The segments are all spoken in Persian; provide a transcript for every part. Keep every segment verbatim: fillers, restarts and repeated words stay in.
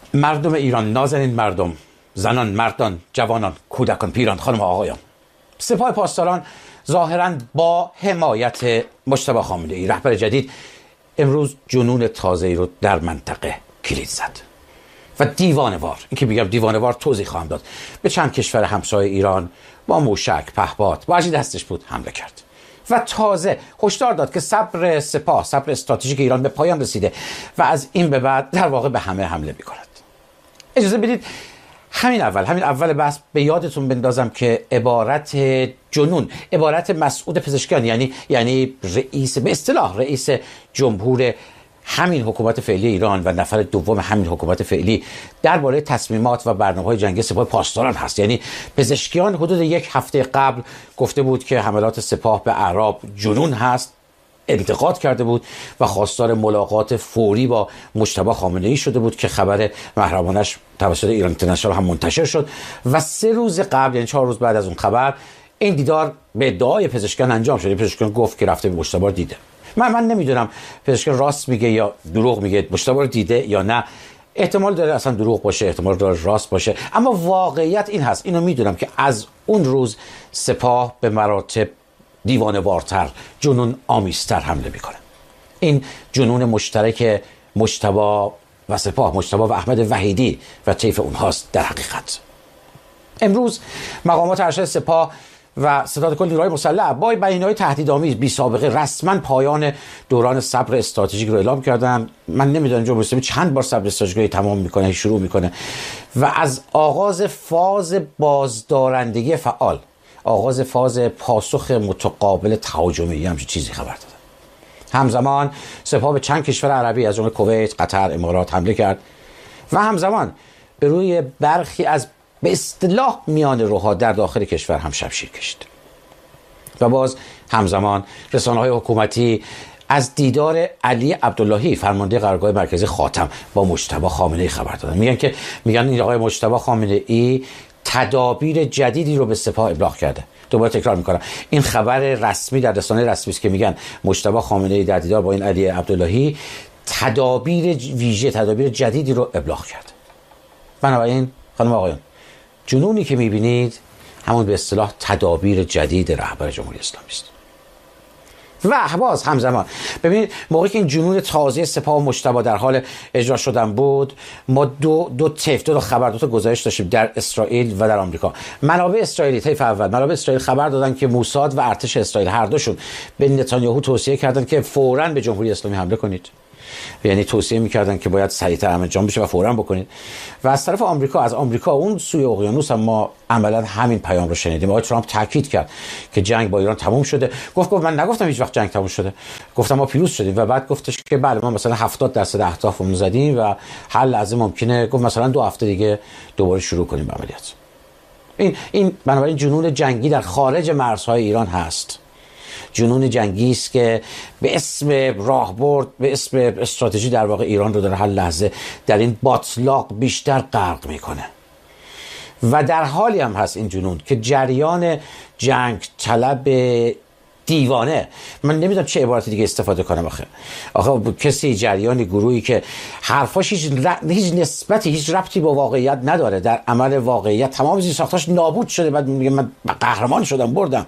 مردم ایران، نازنین مردم، زنان، مردان، جوانان، کودکان، پیران، خانم آقایان، سپاه پاسداران ظاهراً با حمایت مجتبی خامنه‌ای رهبر جدید امروز جنون تازه‌ای رو در منطقه کلید زد و دیوانه‌وار، این که میگم دیوانه‌وار توضیح خواهم داد، به چند کشور همسایه ایران با موشک، پهپاد، با هرچی دستش بود حمله کرد و تازه هشدار داد که صبر سپاه، صبر استراتژیک ایران به پایان رسیده و از این به بعد در واقع به همه حمله می‌کند. اجازه بدید همین اول همین اول بحث به یادتون بندازم که عبارت جنون، عبارت مسعود پزشکیان، یعنی یعنی رئیس، به اصطلاح رئیس جمهور همین حکومت فعلی ایران و نفر دوم همین حکومت فعلی درباره تصمیمات و برنامه‌های جنگی سپاه پاسداران هست. یعنی پزشکیان حدود یک هفته قبل گفته بود که حملات سپاه به اعراب جنون هست، انتقاد کرده بود و خواستار ملاقات فوری با مجتبی خامنه‌ای شده بود که خبر محرمانش توسط ایران اینترنشنال هم منتشر شد و سه روز قبل، یعنی چهار روز بعد از اون خبر، این دیدار به ادعای پزشکیان انجام شد. پزشکیان گفت که رفته به مجتبی رو دیده. من من نمیدونم پزشکیان راست میگه یا دروغ میگه، مجتبی رو دیده یا نه. احتمال داره اصلا دروغ باشه، احتمال داره راست باشه، اما واقعیت این هست، اینو میدونم که از اون روز سپاه به مراتب دیوانه وارتر، جنون آمیزتر حمله میکنه. این جنون مشترک مجتبی و سپاه، مجتبی و احمد وحیدی و طیف اونهاست. در حقیقت امروز مقامات ارشد سپاه و ستاد کل نیروهای مسلح با بیانیه‌های تهدیدآمیز بی سابقه رسما پایان دوران صبر استراتژیک رو اعلام کردن. من نمیدونم جمهوری اسلامی چند بار صبر استراتژیک تمام میکنه، شروع میکنه و از آغاز فاز بازدارندگی فعال، آغاز فاز پاسخ متقابل تهاجمی همچین چیزی خبر دادن. همزمان سپاه به چند کشور عربی از جمله کویت، قطر، امارات حمله کرد و همزمان به روی برخی از به اصطلاح میان روها در داخل کشور هم شمشیر کشید. و باز همزمان رسانه‌های حکومتی از دیدار علی عبداللهی، فرمانده قرارگاه مرکزی خاتم، با مجتبی خامنه‌ای خبر دادن. میگن که میگن این آقای مجتبی خامنه‌ای تدابیر جدیدی رو به سپاه ابلاغ کرده. دوباره تکرار میکنم، این خبر رسمی در رسانه رسمی است که میگن مجتبی خامنه‌ای در دیدار با این علی عبداللهی تدابیر ویژه، تدابیر جدیدی رو ابلاغ کرده. بنابراین خانم آقایان، جنونی که میبینید همون به اصطلاح تدابیر جدید رهبر جمهوری اسلامی است. و باز همزمان ببینید موقعی که این جنون تازه سپاه و مجتبی در حال اجرا شدن بود، ما دو دو طیف دو, دو خبر دو تا گزارش داشتیم در اسرائیل و در آمریکا. منابع اسرائیلی، طیف اول منابع اسرائیل خبر دادن که موساد و ارتش اسرائیل هر دوشون به نتانیاهو توصیه کردن که فوراً به جمهوری اسلامی حمله کنید. یعنی توصیه میکردن که باید سریعتر انجام بشه و فوراً بکنید. و از طرف آمریکا، از آمریکا اون سوی اقیانوس هم ما عملاً همین پیام رو شنیدیم. آقای ترامپ تاکید کرد که جنگ با ایران تموم شده. گفت گفت من نگفتم هیچ وقت جنگ تموم شده، گفتم ما پیروز شدیم. و بعد گفتش که بله ما مثلا هفتاد درصد اهدافمون زدیم و هر لحظه ممکنه، گفت مثلا دو هفته دیگه دوباره شروع کنیم به عملیات. این این بنابراین جنون جنگی در خارج مرزهای ایران هست. جنون جنگی است که به اسم راهبرد، به اسم استراتژی در واقع ایران رو در هر لحظه در این باطلاق بیشتر غرق میکنه. و در حالی هم هست این جنون که جریان جنگ طلب دیوانه، من نمیدونم چه عبارتی دیگه استفاده کنم، آخه آخه کسی، جریانی، گروهی که حرفاش هیچ, ر... هیچ نسبتی، هیچ ربطی با واقعیت نداره، در عمل واقعیت تمام زیر ساختاش نابود شده، بعد میگه من قهرمان شدم، بردم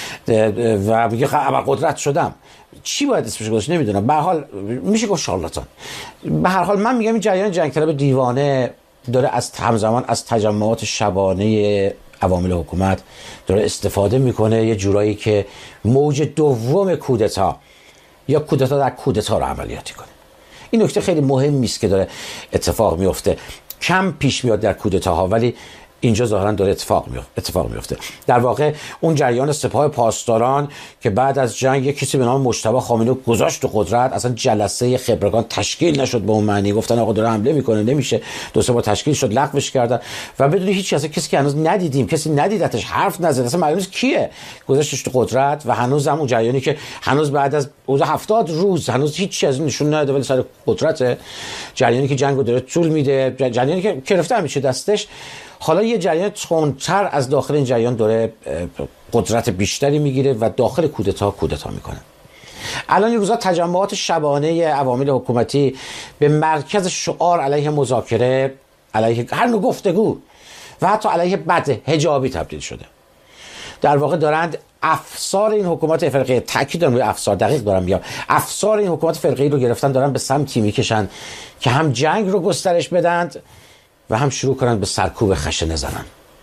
و میگه ابرقدرت شدم. چی باید اسمش گذاشت نمیدونم. به هر حال میشه گفت شارلاتان. به هر حال من میگم این جریان جنگ طلب دیوانه داره از همزمان از تجمعات شبانه عوامل حکومت داره استفاده میکنه یه جورایی که موج دوم کودتا یا کودتا در کودتا رو عملیاتی کنه. این نکته خیلی مهمی است که داره اتفاق میفته. کم پیش میاد در کودتاها ولی اینجا ظاهرا داره اتفاق میفته. اتفاق میفته. در واقع اون جریان سپاه پاسداران که بعد از جنگ یک کسی به نام مجتبی خامنه‌ای گذاشت تو قدرت، اصلا جلسه خبرگان تشکیل نشد به اون معنی، گفتن آقا داره حمله میکنه نمیشه، دو سه بار تشکیل شد لغوش کردن و بدون هیچ چیز، کسی که هنوز ندیدیم، کسی ندیدتش، حرف نزد، اصلا معلوم نیست کیه، گذاشتش تو قدرت. و هنوز هم اون جریانی که هنوز بعد از هفتاد روز هنوز هیچ چیزی نشون نداده ولی سر قدرت، جریانی که جنگو داره طول میده، جریانی که گرفته میشه دستش. حالا یه جریان تندتر از داخل این جریان داره قدرت بیشتری میگیره و داخل کودتا کودتا میکنه. الان این روزا تجمعات شبانه عوامل حکومتی به مرکز شعار علیه مذاکره علیه هر نوع گفتگو و حتی علیه بد حجابی تبدیل شده. در واقع دارند افسار این حکومت فرقه، تاکید روی افسار، دقیق دارم میگم، افسار این حکومت فرقه‌ای رو گرفتن، دارن به سمتی میکشن که هم جنگ رو گسترش بدند و هم شروع کنند به سرکوب خشنه زنن.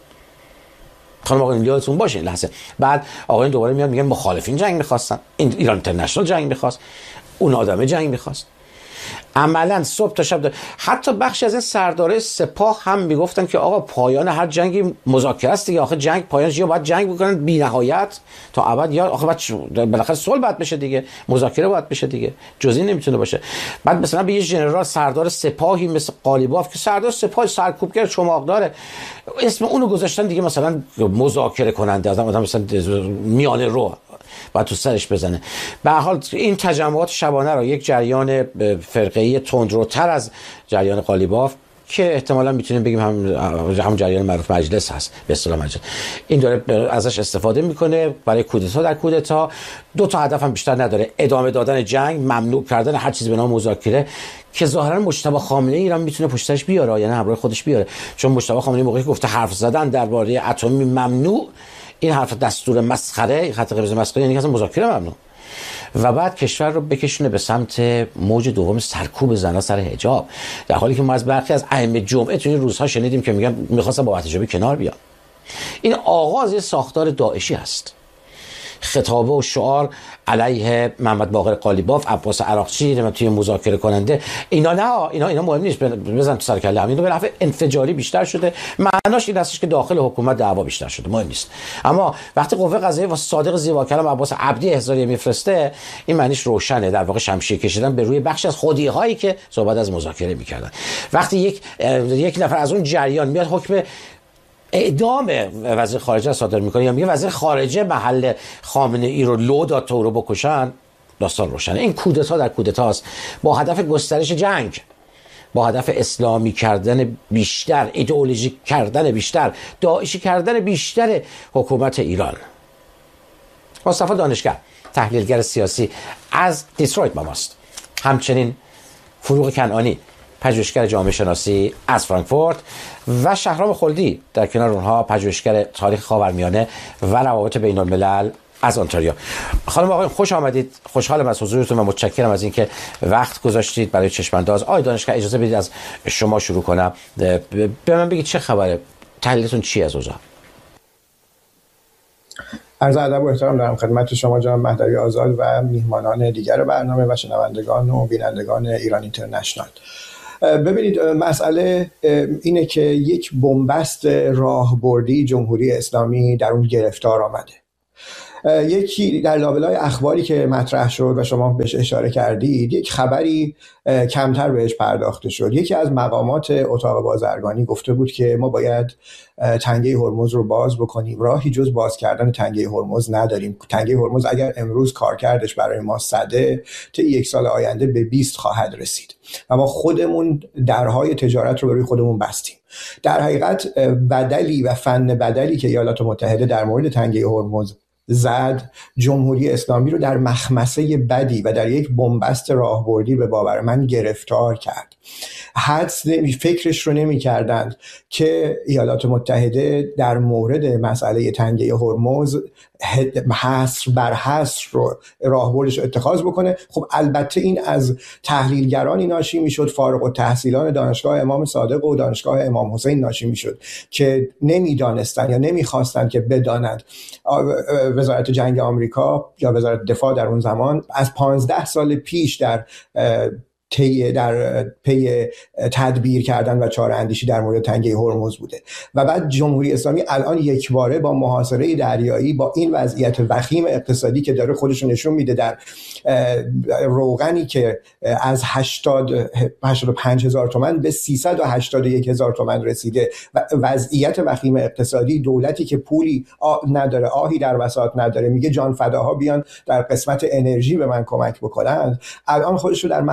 خانم آقایون یادتون باشه این لحظه. بعد آقایون دوباره میاد میگن مخالفین جنگ میخواستن، این ایران اینترنشنال جنگ میخواست، اون آدمه جنگ میخواست. عملا صبح تا شب داره. حتی بخشی از این سردارای سپاه هم میگفتن که آقا پایان هر جنگی مذاکره است دیگه، آخه جنگ پایانش یا باید جنگ بکنن بی نهایت تا ابد، یا آخه بعد بالاخره صلح باید بشه دیگه، مذاکره باید بشه دیگه، جزئی نمیتونه باشه. بعد مثلا به یه ژنرال سردار سپاهی مثل قالیباف که سردار سپاه سرکوبگر چماقدار، اسم اونو گذاشتن دیگه مثلا مذاکره کننده، از آدم مثلا میانه رو بعد تو سرش بزنه. به هر حال این تجمعات شبانه را یک جریان فرقه‌ای تندروتر از جریان قالیباف که احتمالاً میتونیم بگیم هم هم جریان معروف مجلس هست، به اصطلاح مجلس، این داره ازش استفاده میکنه برای کودتا در کودتا. دو تا هدف هم بیشتر نداره، ادامه دادن جنگ، ممنوع کردن هر چیزی به نام مذاکره که ظاهرا مجتبی خامنه‌ای ایران میتونه پشتش بیاره، یعنی همراه خودش بیاره، چون مجتبی خامنه‌ای موقعی گفته حرف زدن درباره اتمی ممنوع، این حرف دستور مسخره، خط قرمز مسخره، یعنی اصلا مذاکره ممنوع. و بعد کشور رو بکشونه به سمت موج دوم سرکوب زن‌ها سر حجاب، در حالی که ما از برخی از ائمه جمعه تو این روزها شنیدیم که میگن می‌خواستن با حجابی کنار بیان. این آغاز ساختار داعشی است. خطابه و شعار علیه محمد باقر قالیباف، عباس عراقچی توی مذاکره کننده، اینا نه، اینا اینا مهم نیست، بزن تو سر کله هم. اینا به نفع انفجاری بیشتر شده، معناش این هستش که داخل حکومت دعوا بیشتر شده، مهم نیست. اما وقتی قوه قضاییه واسه صادق زیبا کلام عباس عبدی هزاریه میفرسته، این معنیش روشنه، در واقع شمشیر کشیدن به روی بخش از خودی هایی که صحبت از مذاکره میکردن. وقتی یک یک نفر از اون جریان میاد حکم اعدام وزیر خارجه صادر میکنه یا میگه وزیر خارجه محل خامنه ای رو لو داد تو رو بکشن، داستان روشنه. این کودتا در کودتاست با هدف گسترش جنگ، با هدف اسلامی کردن بیشتر، ایدئولوژی کردن بیشتر، داعشی کردن بیشتر حکومت ایران. مصطفی دانشگر، تحلیلگر سیاسی از دیترویت با ماست. همچنین فروغ کنعانی، پژوهشگر جامعه شناسی از فرانکفورت، و شهرام خلدی در کنار اونها پژوهشگر تاریخ خاورمیانه و روابط بین الملل از اونتاریو. خانم آقایون خوش آمدید، خوشحالم از حضورتون و متشکرم از اینکه وقت گذاشتید برای چشمانداز. آقای دانشگر اجازه بدید از شما شروع کنم، به من بگید چه خبره، تحلیلتون چی از اوضاع؟ عرض ادب و احترام دارم خدمت شما جناب مهدوی آزاد و میهمانان دیگر برنامه و شنوندگان و بینندگان ایران اینترنشنال. ببینید، مسئله اینه که یک بنبست راهبردی جمهوری اسلامی در اون گرفتار آمده. یکی در لابلای اخباری که مطرح شد و شما بهش اشاره کردید، یک خبری کمتر بهش پرداخته شد. یکی از مقامات اتاق بازرگانی گفته بود که ما باید تنگه هرمز رو باز بکنیم، راهی جز باز کردن تنگه هرمز نداریم. تنگه هرمز اگر امروز کارکردش برای ما صده، تا یک سال آینده به بیست خواهد رسید و ما خودمون درهای تجارت رو برای خودمون بستیم. در حقیقت بدلی و فن بدلی که ایالات متحده در مورد تنگه هرمز زد، جمهوری اسلامی رو در مخمسه بدی و در یک بنبست راهبردی به باور من گرفتار کرد. حدس نمی فکرش رو نمی کردند که ایالات متحده در مورد مسئله تنگه هرمز حصر بر حصر رو راهبردش اتخاذ بکنه. خب البته این از تحلیلگرانی ناشی میشد، فارغ التحصیلان دانشگاه امام صادق و دانشگاه امام حسین ناشی میشد که نمیدانستن یا نمیخواستن که بدانند وزارت جنگ آمریکا یا وزارت دفاع در اون زمان از پانزده سال پیش در طی در پی تدبیر کردن و چاره اندیشی در مورد تنگه هرمز بوده و بعد جمهوری اسلامی الان یکباره با محاصره دریایی، با این وضعیت وخیم اقتصادی که داره خودشون نشون میده، در روغنی که از هشتاد و پنج هزار تومان به سیصد و هشتاد و یک هزار تومان رسیده و وضعیت وخیم اقتصادی، دولتی که پولی نداره، آهی در بساط نداره، میگه جان فداها بیان در قسمت انرژی به من کمک بکنن، الان خودش رو در مخمسه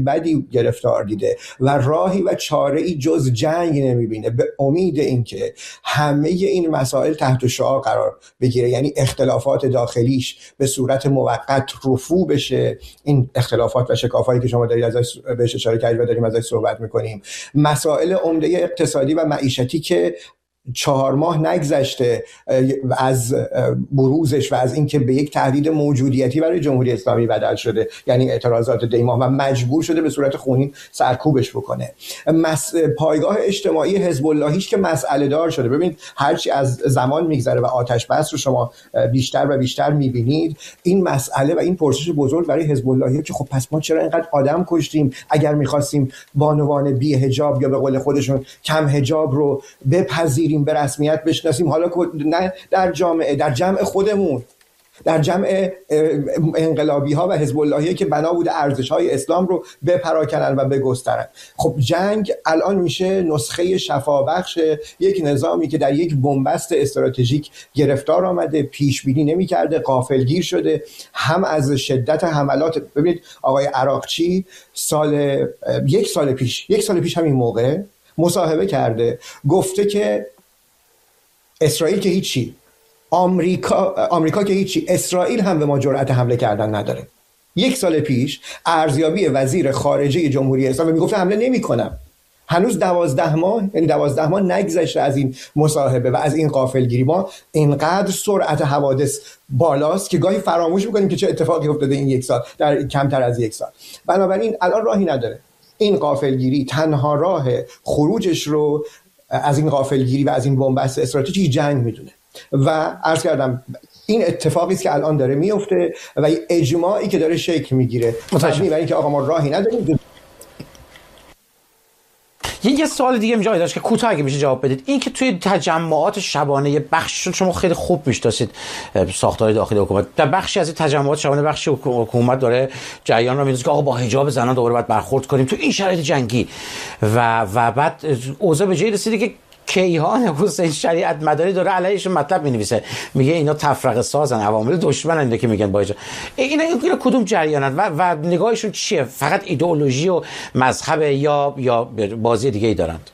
بدی گرفتار دیده و راهی و چاره‌ای جز جنگ نمیبینه، به امید اینکه همه این مسائل تحت شعاع قرار بگیره، یعنی اختلافات داخلیش به صورت موقت رفو بشه، این اختلافات و شکافایی که شما دارید ازش بهش اشاره کردید و داریم ازش صحبت میکنیم، مسائل عمده اقتصادی و معیشتی که چهار ماه نگذشته از بروزش و از اینکه به یک تهدید موجودیتی برای جمهوری اسلامی بدل شده، یعنی اعتراضات دیماه، و مجبور شده به صورت خونین سرکوبش بکنه. مس... پایگاه اجتماعی حزب اللهیش که مسئله دار شده. ببینید هرچی از زمان میگذره و آتش بس رو شما بیشتر و بیشتر میبینید، این مسئله و این پرسش بزرگ برای حزب اللهی که خب پس ما چرا اینقدر آدم کشتیم اگر میخواستیم بانوان بی حجاب یا به قول خودشون کم حجاب رو بپذیریم، به رسمیت بشناسیم، حالا نه در جامعه، در جمع خودمون، در جمع انقلابی ها و حزب اللهی که بنا بوده ارزش های اسلام رو بپراکنن و بگسترن. خب جنگ الان میشه نسخه شفابخش یک نظامی که در یک بنبست استراتژیک گرفتار آمده، پیش بینی نمی‌کرده، غافلگیر شده، هم از شدت حملات. ببینید آقای عراقچی سال یک سال پیش یک سال پیش همین موقع مصاحبه کرده، گفته که اسرائیل که هیچی، آمریکا آمریکا که هیچی، اسرائیل هم به ما جرأت حمله کردن نداره. یک سال پیش ارزیابی وزیر خارجه جمهوری اسلامی میگفت حمله نمی‌کنم. هنوز دوازده ماه یعنی دوازده ماه نگذشته از این مصاحبه و از این غافلگیری. ما اینقدر سرعت حوادث بالاست که گاهی فراموش می‌کنیم که چه اتفاقی افتاده این یک سال، در کمتر از یک سال. بنابراین الان راهی نداره. این غافلگیری تنها راه خروجش رو از این غافلگیری و از این بنبست استراتژیک جنگ میدونه و عرض کردم این اتفاقی است که الان داره میفته و اجماعی که داره شکل میگیره متوجه برای اینکه آقا ما راهی نداریم. یه سوال دیگه اینجا داشت که کوتاه اگه میشه جواب بدید، این که توی تجمعات شبانه بخش شما خیلی خوب میشناسید ساختار داخلی حکومت، در بخشی از این تجمعات شبانه بخشی حکومت داره جریان رو میندازه که آقا با حجاب زنان دوباره باید برخورد کنیم تو این شرایط جنگی و و بعد اوضاع به جایی رسیده که کیهان حسین شریعت مداری داره علیهش مطلب می‌نویسه، میگه اینا تفرقه سازن، عوامل دشمنن، اینا که میگن با اینا اینا, اینا کدوم جریانن و, و نگاهشون چیه؟ فقط ایدئولوژی و مذهب یا یا بازی دیگه ای دارند؟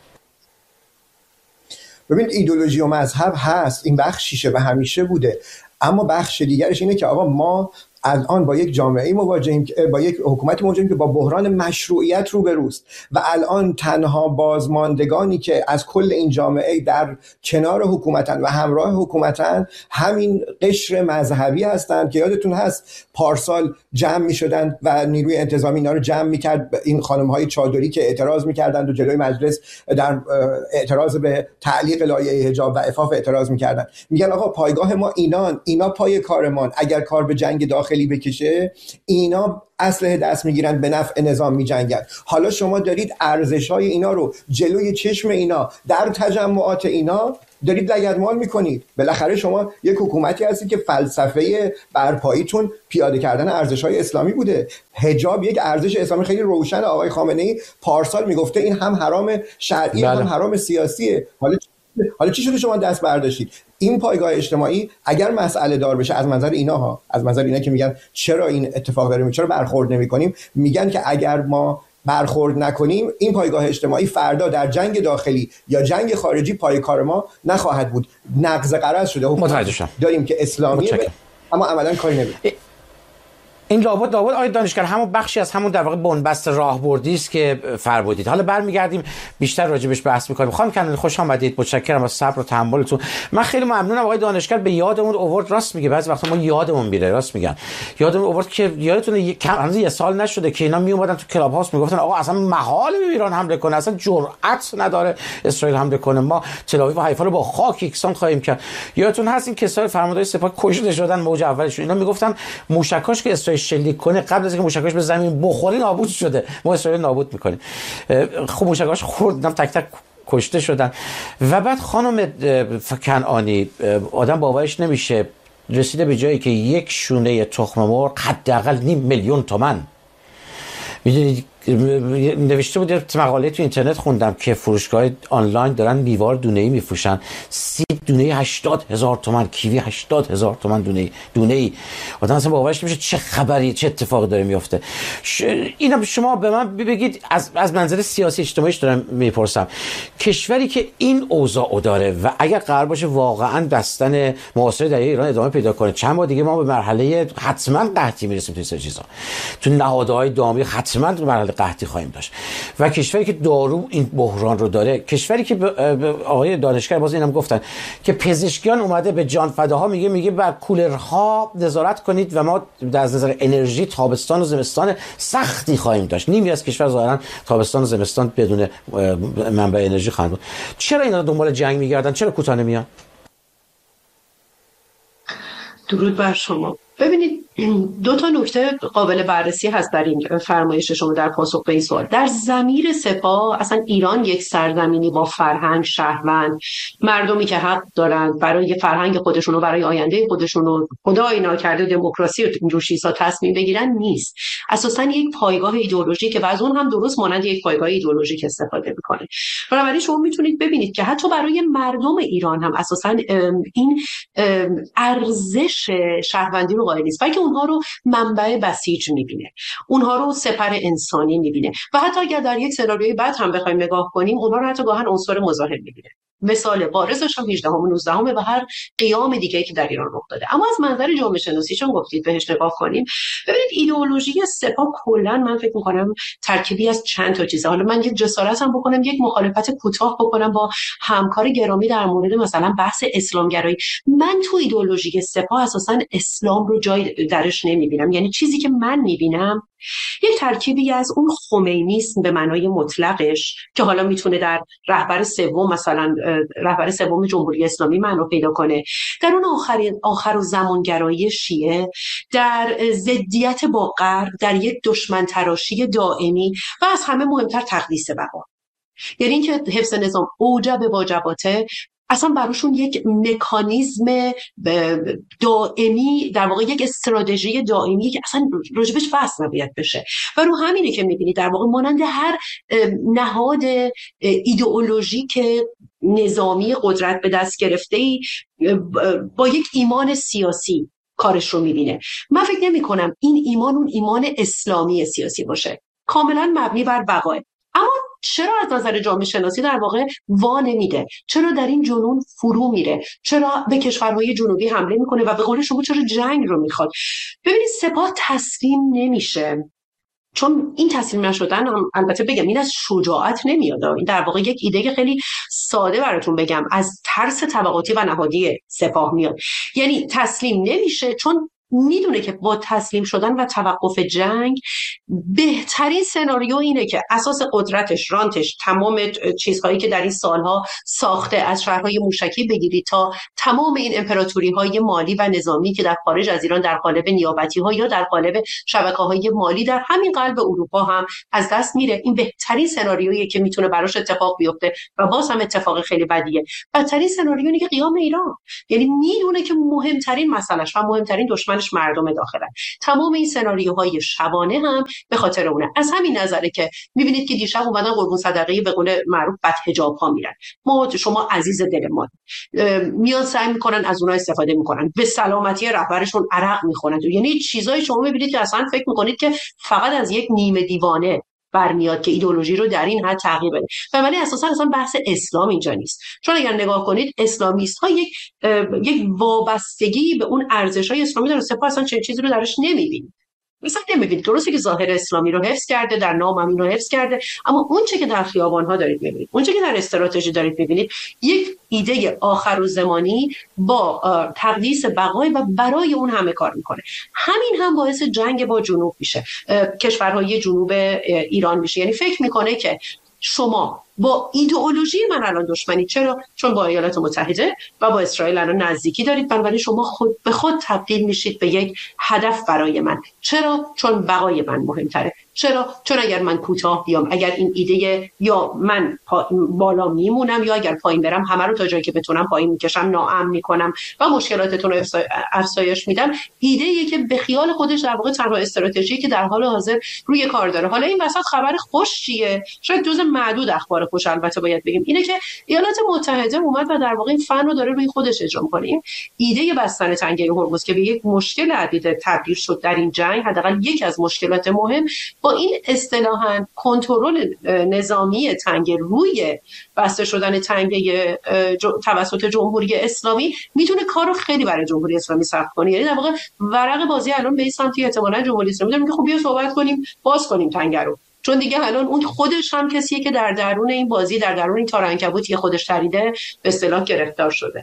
ببین ایدئولوژی و مذهب هست، این بخشیشه و همیشه بوده، اما بخش دیگرش اینه که آقا ما الان با یک جامعه مواجهیم، با یک حکومت مواجهیم که با بحران مشروعیت روبروست و الان تنها بازماندگانی که از کل این جامعه در کنار حکومتن و همراه حکومتن همین قشر مذهبی هستند که یادتون هست پارسال جمع می شدن و نیروی انتظامی اینا رو جمع می کرد، این خانم های چادری که اعتراض می کردند و جلوی مجلس در اعتراض به تعلیق لایحه حجاب و عفاف اعتراض می کردن. میگن آقا پایگاه ما اینان، اینا پای کارمان، اگر کار به جنگ داخلی بکشه اینا اسلحه دست میگیرن به نفع نظام میجنگن. حالا شما دارید ارزش‌های اینا رو جلوی چشم اینا در تجمعات اینا دارید لگدمال میکنید. بالاخره شما یک حکومتی هستید که فلسفه برپاییتون پیاده کردن ارزش‌های اسلامی بوده. حجاب یک ارزش اسلامی خیلی روشن، آقای خامنه‌ای پارسال میگفته این هم حرام شرعی هم حرام سیاسیه. حالا حالا چی شده شما دست برداشتید؟ این پایگاه اجتماعی اگر مسئله دار بشه از منظر اینا ها، از منظر اینا که میگن چرا این اتفاق داره، چرا برخورد نمی‌کنیم، میگن که اگر ما برخورد نکنیم این پایگاه اجتماعی فردا در جنگ داخلی یا جنگ خارجی پای کار ما نخواهد بود. نقض قرض شده. متوجه شدم. داریم که اسلامیه ب... اما عملاً کاری نمی‌کنه. این لابد لابد آقای دانشگر همون بخشی از همون در واقع بنبست راهبردی است که فرمودید. حالا برمیگردیم بیشتر راجبش بحث می‌کنیم. خانم کنانی خوش آمدید، متشکرم از صبر و تحملتون. من خیلی ممنونم آقای دانشگر، به یادمون آورد، راست میگه بعضی وقتا ما یادمون میره، راست میگن، یادمون آورد که یادتونه کم یه سال نشده که اینا می اومدن تو کلاب هاوس میگفتن آقا اصلا محال به ایران حمله کنه، اصلا جرأت نداره اسرائیل حمله کنه، ما تل آویو و حیفا رو با خاک یکسان خواهیم کرد. یادتون هست این کسای فرماندهای سپاه کشته شدن موج اولشون، اینا میگفتن موشکاش که اسرائیل شلیک کنه قبل از اینکه موشکاش به زمین بخوره نابود شده، ما اسرائیل نابود میکنیم. خب موشکاش خوردن تک تک کشته شدن. و بعد خانم کنعانی آدم باورش نمیشه رسیده به جایی که یک شونه تخم مرغ حداقل نیم میلیون تومان، میدونید نوشته بود، مقاله تو اینترنت خوندم که فروشگاه آنلاین دارن میوار دونه‌ای میفروشن، سیب دونه هشتاد هزار تومان، کیوی هشتاد هزار تومان دونه دونه‌ای. آدم اصلا باورش نمیشه چه خبری، چه اتفاقی داره میفته. ش... اینا شما به من بگید، از از منظر سیاسی اجتماعیش دارم میپرسم، کشوری که این اوضاع داره و اگر قرار باشه واقعا بستن محاصره در ایران ادامه پیدا کنه، چند بار دیگه ما به مرحله حتما قحطی میرسیم. تو این چیزا تو نهادهای دامی حتما به مرحله قحطی خواهیم داشت. و کشوری که دارو این بحران رو داره، کشوری که آقای دانشگر باز اینم گفتن که پزشکیان اومده به جان فداها میگه میگه بر کولرها نظارت کنید و ما در نظر انرژی تابستان و زمستان سختی خواهیم داشت. نیمی از کشور ظاهرا تابستان و زمستان بدون منبع انرژی خواهند بود. چرا اینا دنبال جنگ میگردن؟ چرا کوتاه نمیان؟ درود بر شما. ببینید دو تا نکته قابل بررسی هست در این فرمایش شما در پاسخ به این سوال. در ضمیر سپاه اصلا ایران یک سرزمینی با فرهنگ، شهروند، مردمی که حق دارند برای فرهنگ خودشون و برای آینده خودشون و خدای ناکرده دموکراسی و اینجور چیزا تصمیم بگیرن نیست. اساسا یک پایگاه ایدئولوژی که از اون هم درست مانند یک پایگاه ایدئولوژیک استفاده میکنه. بنابراین شما میتونید ببینید که حتی برای مردم ایران هم اساسا این ارزش شهروندی رو قائل نیست، بلکه اونها رو منبع بسیج میبینه، اونها رو سپر انسانی میبینه و حتی اگر در یک سناریوی بعد هم بخوایم نگاه کنیم، اونها رو حتی گاهن عنصر مزاحم میبینه. مثال بارزش هم هجدهم و نوزدهم و هر قیام دیگه‌ای که در ایران رخ داده. اما از منظر جامعه شناسی چون گفتید بهش نگاه کنیم، ببینید ایدئولوژی سپاه کلا من فکر می‌کنم ترکیبی از چند تا چیزه. حالا من یک جسارتم بکنم، یک مخالفت کوتاه بکنم با همکار گرامی در مورد مثلا بحث اسلامگرایی. من تو ایدئولوژی سپاه اساسا اسلام رو جای درش نمی‌بینم. یعنی چیزی که من می‌بینم یک ترکیبی از اون خمینیسم به معنای مطلقش که حالا میتونه در رهبر سوم مثلا رهبر سوم جمهوری اسلامی معنی پیدا کنه، در اون آخر آخر و زمانگرایی شیعه، در ضدیت با غرب، در یک دشمن تراشی دائمی و از همه مهمتر تقدیس بقا. یعنی اینکه حفظ نظام اوجب واجباته اصلا براشون یک مکانیزم دائمی، در واقع یک استراتژی دائمی که اصلا راجبش بحث نباید بشه. و رو همینه که میبینید در واقع مانند هر نهاد ایدئولوژیک نظامی قدرت به دست گرفته‌ای با یک ایمان سیاسی کارش رو میبینه. من فکر نمی کنم این ایمان اون ایمان اسلامی سیاسی باشه، کاملا مبنی بر بقاه. اما چرا از نظر جامعه شناسی در واقع وا نمیده؟ چرا در این جنون فرو میره؟ چرا به کشورهای جنوبی حمله میکنه و به قول شما چرا جنگ رو میخواد؟ ببینید سپاه تسلیم نمیشه، چون این تسلیم نشدن هم البته بگم این از شجاعت نمیاد، این در واقع یک ایده خیلی ساده براتون بگم از ترس طبقاتی و نهادی سپاه میاد. یعنی تسلیم نمیشه چون میدونه که با تسلیم شدن و توقف جنگ بهترین سناریو اینه که اساس قدرتش، رانتش، تمام چیزهایی که در این سالها ساخته، از شهرهای موشکی بگیرید تا تمام این امپراتوری‌های مالی و نظامی که در خارج از ایران در قالب نیابتی‌ها یا در قالب شبکه‌های مالی در همین قلب اروپا هم از دست میره. این بهترین سناریویی که میتونه براش اتفاق بیفته و باز هم اتفاق خیلی بدیه. بدترین سناریو اینه که قیام ایران، یعنی میدونه که مهمترین مسئلهش و مهمترین دشمن مردم داخلن. تمام این سناریوهای شبانه هم به خاطر اونه. از همین نظره که میبینید که دیشب اومدن قربون صدقه به قول معروف بد حجاب ها میرن. ما شما عزیز دل ما میان سعی میکنن از اونها استفاده میکنن، به سلامتی رهبرشون عرق میخونن. یعنی چیزای شما میبینید که اصلا فکر میکنید که فقط از یک نیمه دیوانه برمیاد که ایدئولوژی رو در این حد تغییر بده. ولی اساسا اصلا بحث اسلام اینجا نیست. چون اگر نگاه کنید اسلامیست ها یک یک وابستگی به اون ارزش‌های اسلامی داره. سپاه اصلا چه چیزی رو درش نمی‌بینید. مثلا نمی‌بینید. درسته که ظاهر اسلامی رو حفظ کرده، در نام هم اینو حفظ کرده، اما اون چه که در خیابان‌ها دارید می‌بینید، اون چه که در استراتژی دارید می‌بینید، یک ایده آخرالزمانی با تقدیس بقای و برای اون همه کار میکنه. همین هم باعث جنگ با جنوب میشه، کشورهای جنوب ایران میشه. یعنی فکر میکنه که شما با ایدئولوژی من الان دشمنی. چرا؟ چون با ایالات متحده و با اسرائیل الان نزدیکی دارید، بنابراین شما خود به خود تبدیل میشید به یک هدف برای من. چرا؟ چون بقای من مهمتره. چرا؟ چون اگر من کوتاه بیام، اگر این ایده یا من بالا میمونم یا اگر پایین برم، همه رو تا جایی که بتونم پایین میکشم، ناامن میکنم و مشکلاتتون رو افزایش میدم. ایده که به خیال خودش در واقع تنها استراتژی که در حال حاضر روی کار داره. حالا این وسط خبر خوش چیه؟ شاید جز معدود اخبار خوش البته باید بگیم، اینه که ایالات متحده اومد و در واقع این فن رو داره روی خودش اجرا می‌کنه. این ایده بستن تنگه هرمز که به یک مشکل عدید تبدیل شد در این جنگ، حداقل یکی از مشکلات مهم، با این اصطلاحاً کنترل نظامی تنگه روی بسته شدن تنگه توسط جمهوری اسلامی میتونه کارو خیلی برای جمهوری اسلامی سخت کنه. یعنی در واقع ورق بازی الان به این سمتی احتمالاً جمهوری اسلامی داره میگه خب بیا صحبت کنیم، باز کنیم تنگه رو، چون دیگه الان اون خودش هم کسیه که در درون این بازی، در درون این تار عنکبوتی خودش تریده، به اصطلاح گرفتار شده.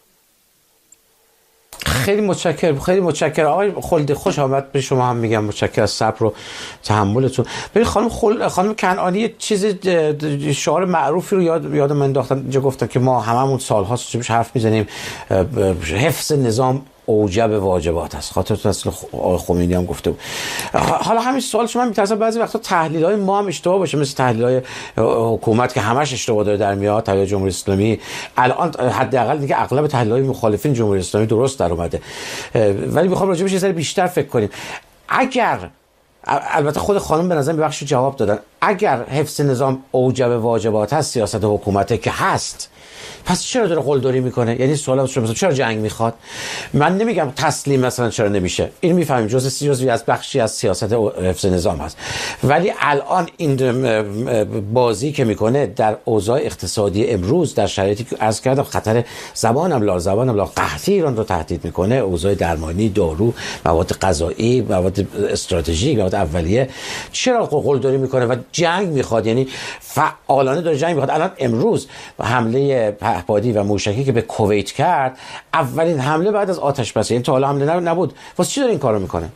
خیلی متشکرم، خیلی متشکرم آقای خلدی، خوش آمد به شما هم میگم، متشکرم از صبر و تحملتون. ببین خانم خل... خانم کنعانی یه چیز شعار معروفی رو یاد یاد من انداختن، اینجا گفتن که ما هممون سال‌هاست چه حرف میزنیم حفظ نظام اوجب واجبات است. خاطرتون اصلا خمینی هم گفته بود. حالا همین سوال شما میترسم بعضی وقتا تحلیل‌های ما هم اشتباه باشه، مثل تحلیل‌های حکومت که همش اشتباه داره در میاد، تحلیل جمهوری اسلامی. الان حداقل دیگه اغلب تحلیل‌های مخالفین جمهوری اسلامی درست در اومده، ولی میخوام راجع بهش یه ذره بیشتر فکر کنیم. اگر البته خود خانم به نظر ببخش جواب دادن، اگر حفظ نظام اوجب واجبات هست سیاست حکومته که هست، پس چرا داره قلدری میکنه؟ یعنی سوال شما مثلا چرا جنگ میخواد؟ من نمیگم تسلیم مثلا چرا نمیشه، این میفهمیم جزء جزئی از بخشی از سیاست حفظ نظام هست، ولی الان این بازی که میکنه در اوضاع اقتصادی امروز، در شرایطی که عرض کردم خطر زبانم لا زبانم لا قحطی ایران رو تهدید میکنه، اوضاع درمانی، دارو، مواد غذایی، مواد استراتژیک، مواد اولیه، چرا قلدری میکنه و جنگ میخواد؟ یعنی فعالانه داره جنگ میخواد. الان امروز حمله پهپادی و موشکی که به کویت کرد، اولین حمله بعد از آتش بس، این تا حالا حمله نبود، واسه چی داره این کارو میکنه؟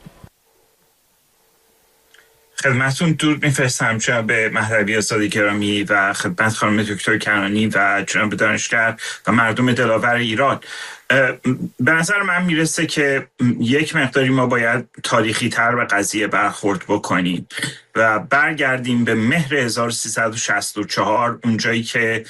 خدمتتون درود میفرستم جناب مهدوی آزاد گرامی و خدمت خانم دکتر کنعانی و جناب دانشگر و مردم دلاور ایران. به نظر من میرسه که یک مقداری ما باید تاریخی تر به قضیه برخورد بکنیم و برگردیم به مهر هزار و سیصد و شصت و چهار، اونجایی که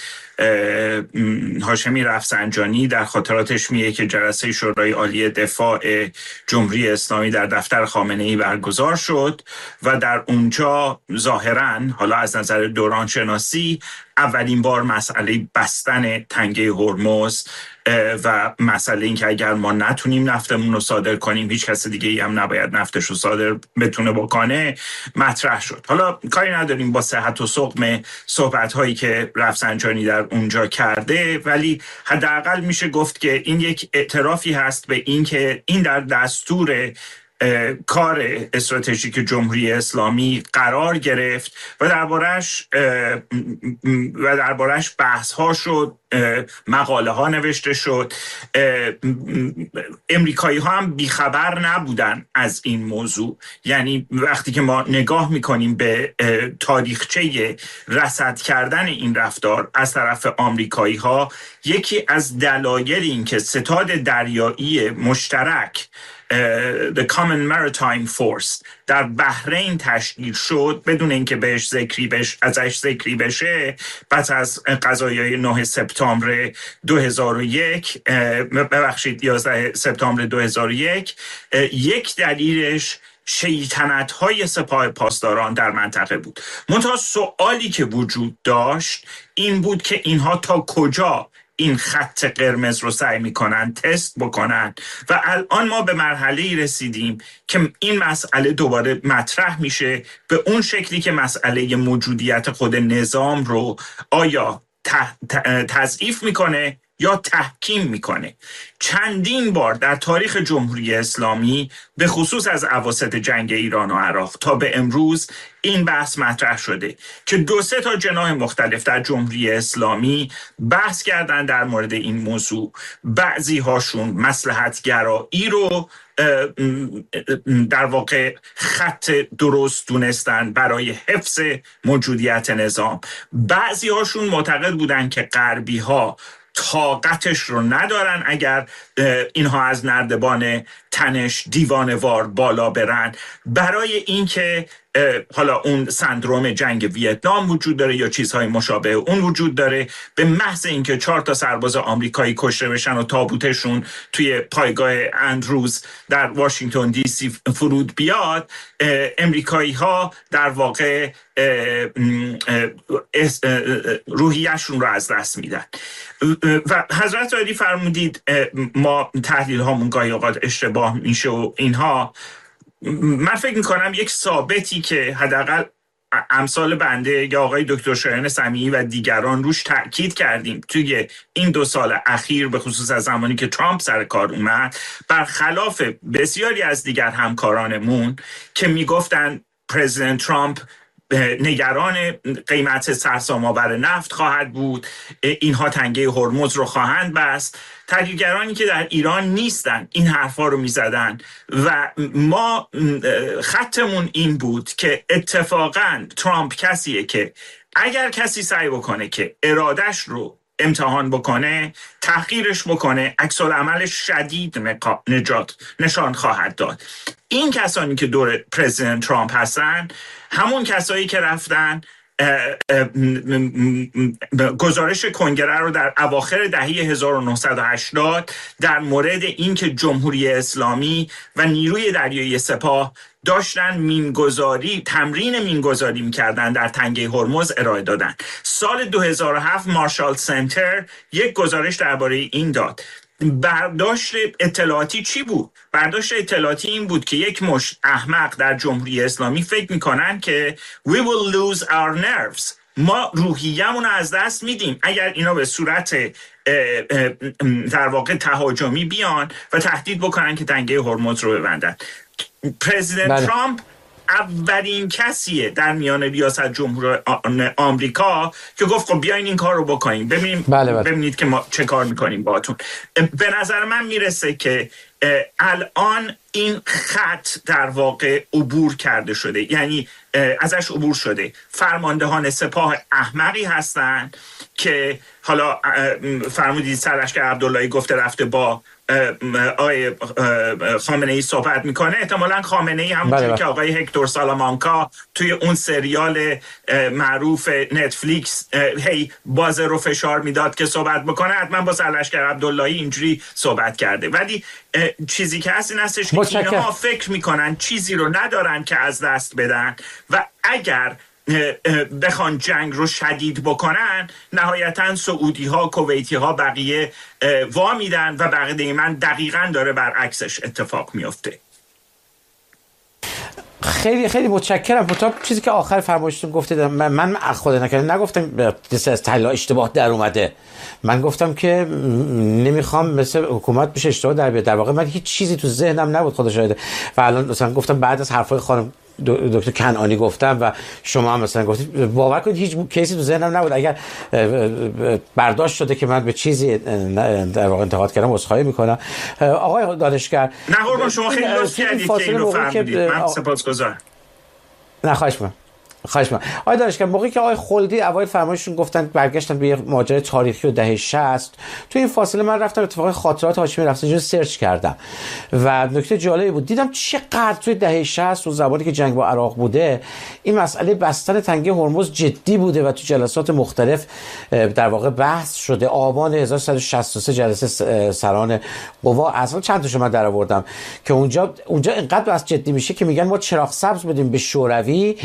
هاشمی رفسنجانی در خاطراتش میگه که جلسه شورای عالی دفاع جمهوری اسلامی در دفتر خامنه‌ای برگزار شد و در اونجا ظاهراً حالا از نظر دوران شناسی اولین بار مسئله بستن تنگه هرمز و مسئله این که اگر ما نتونیم نفتمون رو صادر کنیم، هیچ کس دیگه ای هم نباید نفتش رو صادر بتونه بکنه، مطرح شد. حالا کاری نداریم با صحت و سقم صحبت هایی که رفسنجانی در اونجا کرده، ولی حداقل میشه گفت که این یک اعترافی هست به این که این در دستور کار استراتژیک جمهوری اسلامی قرار گرفت و دربارش و دربارش بحث ها شد، مقاله ها نوشته شد. امریکایی ها هم بیخبر نبودن از این موضوع. یعنی وقتی که ما نگاه میکنیم به تاریخچه رصد کردن این رفتار از طرف آمریکایی ها، یکی از دلایل این که ستاد دریایی مشترک The Common Maritime Force در بحرین تشکیل شد بدون اینکه بهش ذکری بش ازش ذکری بشه، پس از قضایای نه سپتامبر دو هزار و یک ببخشید یازده سپتامبر دو هزار و یک، یک دلیلش شیطنت های سپاه پاسداران در منطقه بود. منتها سوالی که وجود داشت این بود که اینها تا کجا این خط قرمز رو سعی میکنن تست بکنن و الان ما به مرحله‌ای رسیدیم که این مسئله دوباره مطرح میشه به اون شکلی که مسئله موجودیت خود نظام رو آیا تضعیف میکنه یا تحکیم میکنه. چندین بار در تاریخ جمهوری اسلامی به خصوص از اواسط جنگ ایران و عراق تا به امروز این بحث مطرح شده که دو سه تا جناح مختلف در جمهوری اسلامی بحث کردن در مورد این موضوع. بعضی هاشون مصلحت گرایی رو در واقع خط درست دونستن برای حفظ موجودیت نظام. بعضی هاشون معتقد بودن که غربی ها طاقتش رو ندارن اگر اینها از نردبان تنش دیوانوار بالا برن، برای اینکه حالا اون سندروم جنگ ویتنام وجود داره یا چیزهای مشابه اون وجود داره، به محض اینکه چهار تا سرباز آمریکایی کشته بشن و تابوتشون توی پایگاه اندروز در واشنگتن دی سی فرود بیاد، امریکایی ها در واقع روحیه‌شون رو از دست میدن. و حضرت عالی فرمودید ما تحلیل هامون گاهی اوقات اشتباه میشه و اینها. من فکر میکنم یک ثابتی که حداقل امثال بنده یا آقای دکتر شایان سمیعی و دیگران روش تاکید کردیم توی این دو سال اخیر، به خصوص از زمانی که ترامپ سر کار اومد، برخلاف بسیاری از دیگر همکارانمون که میگفتن پرزیدنت ترامپ نگران قیمت سرسام‌آور نفت خواهد بود، اینها تنگه هرمز رو خواهند بست، تحلیلگرانی که در ایران نیستن این حرفا رو میزدن و ما خطمون این بود که اتفاقاً ترامپ کسیه که اگر کسی سعی بکنه که ارادش رو امتحان بکنه، تحقیرش بکنه، عکس العملش شدید نجات نشان خواهد داد. این کسانی که دور پرزیدنت ترامپ هستن همون کسایی که رفتن گزارش کنگره رو در اواخر دهه هزار و نهصد و هشتاد در مورد اینکه جمهوری اسلامی و نیروی دریایی سپاه داشتن مینگذاری تمرین مینگذاری میکردن در تنگه هرمز ارائه دادن. سال دو هزار و هفت مارشال سنتر یک گزارش درباره این داد. برداشت اطلاعاتی چی بود؟ برداشت اطلاعاتی این بود که یک مشت احمق در جمهوری اسلامی فکر میکنن که we will lose our nerves، ما روحیه‌مون از دست میدیم اگر اینا به صورت در واقع تهاجمی بیان و تهدید بکنن که تنگه هرمز رو ببندن. پرزیدنت بله. ترامپ اولین کسیه در میان ریاست جمهور آمریکا که گفت خب بیاین این کار رو بکنیم، ببینیم بله بله. ببینید که ما چه کار میکنیم باهاتون. به نظر من میرسه که الان این خط در واقع عبور کرده شده، یعنی ازش عبور شده. فرماندهان سپاه احمقی هستن که حالا فرمودید سرلشکر عبداللهی گفته رفته با آقای خامنه ای صحبت میکنه، احتمالاً خامنه ای همونجوری بله که آقای هکتور سالامانکا توی اون سریال معروف نتفلیکس هی بازه رو فشار میداد که صحبت بکنه، حتما با سرلشکر عبداللهی اینجوری صحبت کرده. ولی چیزی که هست این هستش که اینها فکر میکنن چیزی رو ندارن که از دست بدن و اگر بخوان جنگ رو شدید بکنن نهایتاً سعودی ها، کویتی ها، بقیه وا میدن و بقیه من دقیقاً داره برعکسش اتفاق میفته. خیلی خیلی متشکرم. تا چیزی که آخر فرمایشتون گفتید من من خود نکردم، نگفتم از تحلیل اشتباه در اومده، من گفتم که نمیخوام مثل حکومت بشه اشتباه در بیاد. در واقع من هیچ چیزی تو ذهنم نبود، خدا شاهده. و الان مثلا گفتم بعد از حرفای خانم دکتر کنعانی گفتم و شما هم مثلا گفتید، باور کنید هیچ کیسی تو ذهنم نبود. اگر برداشت شده که من به چیزی در واقع انتقاد کردم عذرخواهی میکنم. آقای دانشگر نه قربان شما خیلی لطف کردید که اینو فهمیدید، من سپاسگزارم. نه خواهش می‌کنم. خواهش می‌کنم. آقای دانشگر موقعی که آقای خلدی اوایل فرمایششون گفتن برگشتن به یک ماجرای تاریخی و دهه شصت، تو این فاصله من رفتم اتفاقا خاطرات هاشمی رفسنجانی سرچ کردم و نکته جالبی بود، دیدم چقدر توی دهه شصت و زمانی که جنگ با عراق بوده این مسئله بستن تنگه هرمز جدی بوده و تو جلسات مختلف در واقع بحث شده. آبان هزار و سیصد و شصت و سه جلسه سران قوا، اصلا چند تاشو من درآوردم که اونجا اونجا اینقدر بحث جدی میشه که میگن ما چراغ سبز بدیم به شوروی